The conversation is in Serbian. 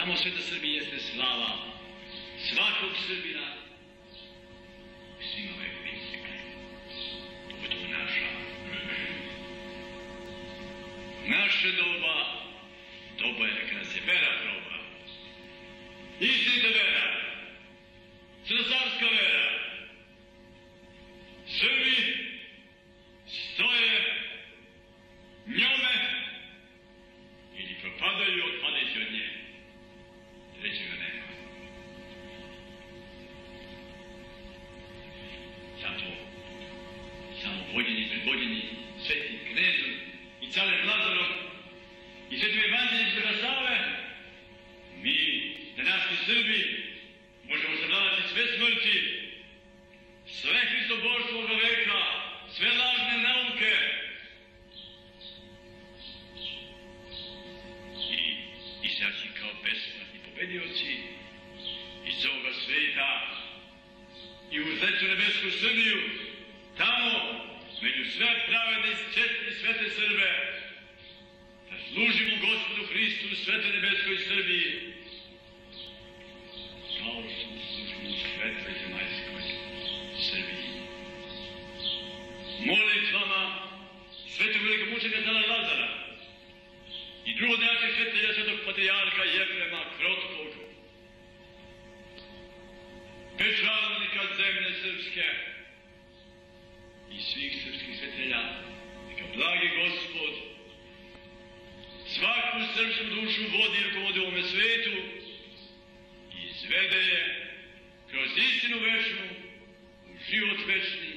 Samo sveta Srbija jeste slava svakog Srbina i svima vekovima. To je to naše doba, doba je kada se vera proba. Istinita vera, crnoslavska vera. Srbi stoje njome ili propadaju otpadajući od nje. Trećega nema. Zato samo vođeni i predvođeni svetim knezom i carem Lazarom i svetim evanđeljima Save, mi, današnji Srbi, možemo savladati sve smrti, sve hristobožstvo ovoga veka, sve lažne nauke i izaći kao besmrtni pobedioci iz ovoga sveta i u veću nebesku Srbiju, tamo, među sve pravedne i čestne svete Srbe, da služimo Gospodu Hristu u svete nebeskoj Srbiji, kao što služimo u svetoj zemaljskoj Srbiji. Molitvama svetog velikog mučenika cara Lazara i drugog našeg svetelja svetog patrijarha Jefrema Krotkog, pečalnika zemlje srpske i svih srpskih svetelja, neka blagi Gospod svaku srpsku dušu vodi i rukovodi u ovome svetu i izvede je kroz istinu večnu u život večni